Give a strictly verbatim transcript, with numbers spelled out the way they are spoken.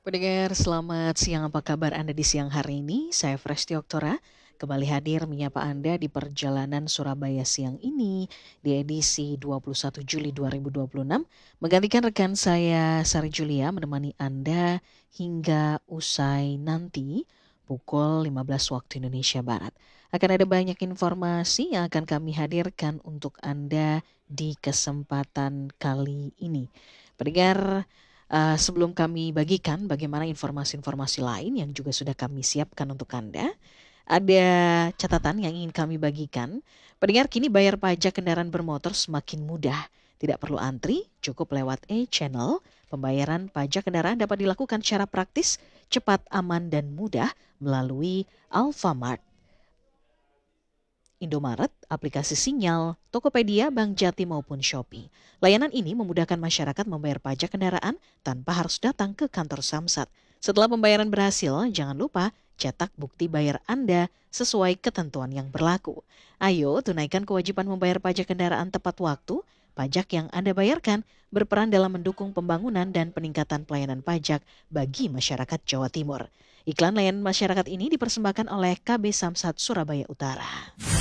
Pendengar, selamat siang. Apa kabar Anda di siang hari ini? Saya Fresti Oktora, kembali hadir menyapa Anda di perjalanan Surabaya siang ini di edisi dua puluh satu Juli dua ribu dua puluh enam. Menggantikan rekan saya Sari Julia menemani Anda hingga usai nanti pukul lima belas waktu Indonesia Barat. Akan ada banyak informasi yang akan kami hadirkan untuk Anda di kesempatan kali ini. Pendengar, Uh, sebelum kami bagikan bagaimana informasi-informasi lain yang juga sudah kami siapkan untuk Anda, ada catatan yang ingin kami bagikan. Pendengar, kini bayar pajak kendaraan bermotor semakin mudah. Tidak perlu antri, cukup lewat e-channel. Pembayaran pajak kendaraan dapat dilakukan secara praktis, cepat, aman, dan mudah melalui Alfamart, Indomaret, aplikasi Sinyal, Tokopedia, Bank Jati maupun Shopee. Layanan ini memudahkan masyarakat membayar pajak kendaraan tanpa harus datang ke kantor Samsat. Setelah pembayaran berhasil, jangan lupa cetak bukti bayar Anda sesuai ketentuan yang berlaku. Ayo tunaikan kewajiban membayar pajak kendaraan tepat waktu. Pajak yang Anda bayarkan berperan dalam mendukung pembangunan dan peningkatan pelayanan pajak bagi masyarakat Jawa Timur. Iklan layanan masyarakat ini dipersembahkan oleh K B Samsat Surabaya Utara.